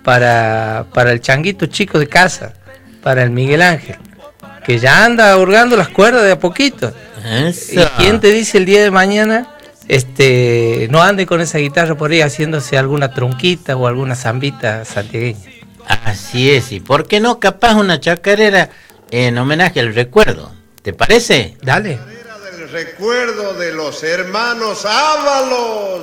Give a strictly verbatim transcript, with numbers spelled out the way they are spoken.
para, para el changuito chico de casa, para el Miguel Ángel, que ya anda hurgando las cuerdas de a poquito. Eso. ¿Y quién te dice el día de mañana este no ande con esa guitarra por ahí haciéndose alguna tronquita o alguna zambita santiagueña? Así es, y por qué no capaz una chacarera en homenaje al recuerdo, ¿te parece? Dale. El recuerdo de los hermanos Ábalos.